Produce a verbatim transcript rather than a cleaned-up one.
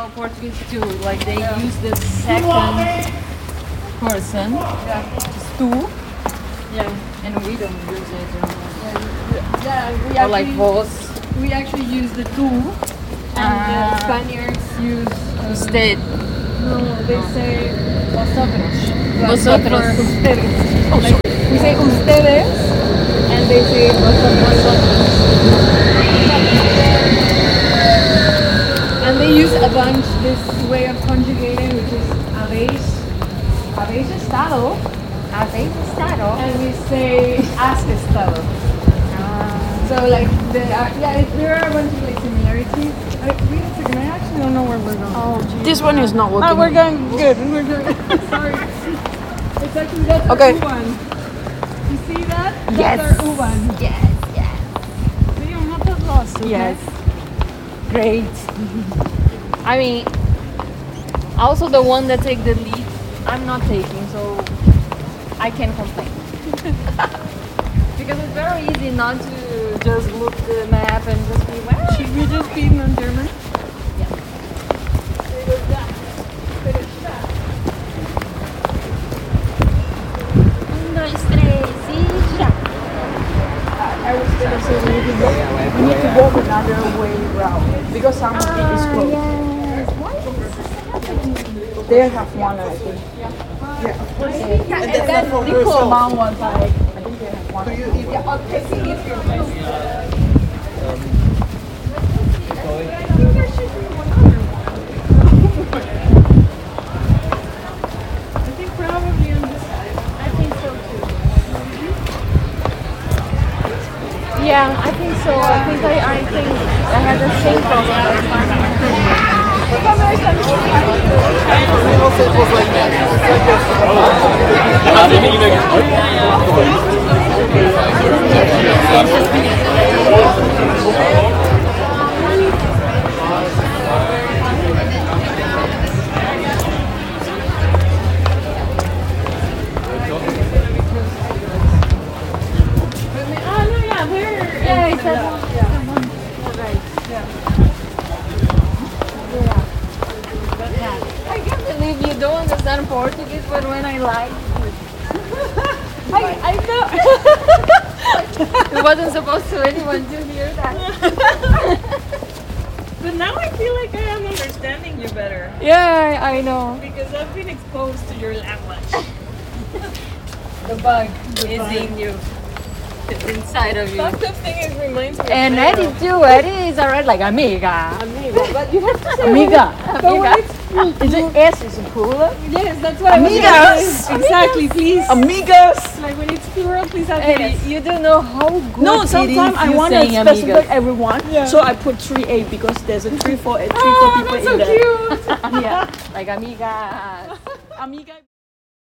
know Portuguese too. Like they yeah. use the second person, yeah. tu. Yeah. And we don't use it. Yeah, yeah we or actually, like vos. We actually use the tu, and uh, the Spaniards use uh, usted. No, they say vosotros. Vosotros. Ustedes. Oh, like, we say ustedes, and they say vosotros. And they use a bunch this way of conjugating, which is habéis, habéis estado, habéis estado, and we say has estado. Ah. So like there are, yeah, there are a bunch of like similarities. I, wait a second, I actually don't know where we're going. Oh, geez. This one is not working. Oh, we're going good. We're good. Sorry. It's actually that's okay. the U one. You see that? That's yes. our U one. Yes, yes. So you're not that lost. Okay? Yes. Great. I mean, also the one that take the lead, I'm not taking, so I can complain. Because it's very easy not to just look the map and just be, well, should we just be in German? Yeah. Uno, tres, y ya. I was gonna say we need to go, we need to walk another way round because some of it is closed. Yes. Why is this? They have one, I think. Yeah, of course. Yeah. And then the common ones, like, I think they have one. Yeah, I'll take it if you're close. I think there should be one other one. I think probably on this side. I think so too. Yeah, I think so. I think I, I think I had the same problem. Yeah, it's that one. Yeah. Right. Yeah. I can't believe you don't understand Portuguese, but when I like I, I know. It wasn't supposed to anyone to hear that. But now I feel like I am understanding you better. Yeah, I know. Because I've been exposed to your language. The bug the is bug. in you. It's inside of you. Fucked up thing is reminds me of And Lego. Eddie too. Eddie is alright like amiga. Amiga, but you have to say Amiga. But when it's full, Is it S is it plural? yes, that's what Amigas. I was saying. Exactly, please. Amigas. Like when it's plural, please have Eddie, yes. you don't know how good No, it is sometimes I you want to saying specify amigas. everyone, Yeah. so I put three A because there's a three, four, three, four Oh, people that's in so there. cute. Yeah, like amigas. Amiga.